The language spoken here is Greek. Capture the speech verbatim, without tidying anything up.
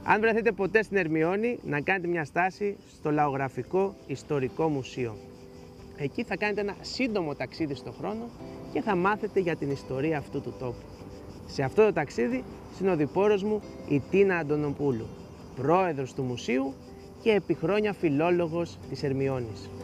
Αν βρεθείτε ποτέ στην Ερμιώνη, να κάνετε μια στάση στο Λαογραφικό Ιστορικό Μουσείο. Εκεί θα κάνετε ένα σύντομο ταξίδι στον χρόνο και θα μάθετε για την ιστορία αυτού του τόπου. Σε αυτό το ταξίδι, συνοδοιπόρος μου η Τίνα Αντωνοπούλου, πρόεδρος του μουσείου και επί χρόνια φιλόλογος της Ερμιώνης.